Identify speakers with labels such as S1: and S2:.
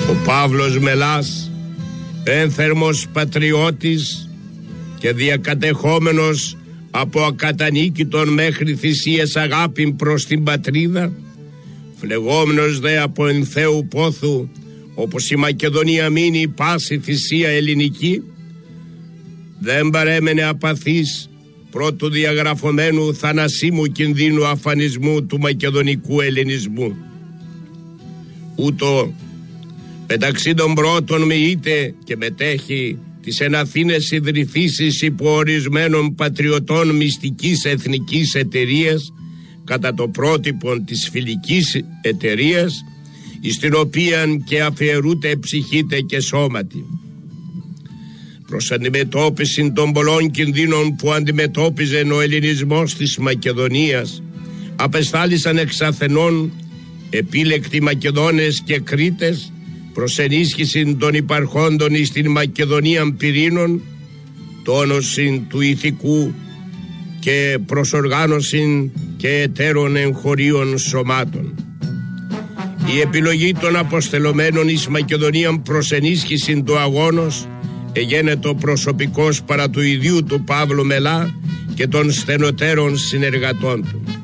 S1: Ο Παύλος Μελάς, ένθερμος πατριώτης και διακατεχόμενος από ακατανίκητον μέχρι θυσίες αγάπη προς την πατρίδα, φλεγόμενος δε από ενθέου πόθου, όπως η Μακεδονία μείνει πάση θυσία ελληνική, δεν παρέμενε απαθής πρώτου διαγραφωμένου θανασίμου κινδύνου αφανισμού του μακεδονικού ελληνισμού. Ούτω μεταξύ των πρώτων μοιείται και μετέχει τις εν Αθήνες ιδρυθήσεις υποορισμένων πατριωτών μυστικής εθνικής εταιρείας κατά το πρότυπο της φιλικής εταιρείας, στην οποία και αφιερούται ψυχήτε και σώματι. Προς αντιμετώπιση των πολλών κινδύνων που αντιμετώπιζε ο ελληνισμός της Μακεδονίας, απεστάλησαν εξ Αθενών επίλεκτοι Μακεδόνες και Κρήτες προς ενίσχυση των υπαρχόντων στην Μακεδονία πυρήνων, τόνωση του ηθικού και προσοργάνωση και εταίρων εγχωρίων σωμάτων. Η επιλογή των αποστελωμένων εις Μακεδονία προς ενίσχυση του αγώνος εγένετο προσωπικός παρά του ιδίου του Παύλου Μελά και των στενοτέρων συνεργατών του.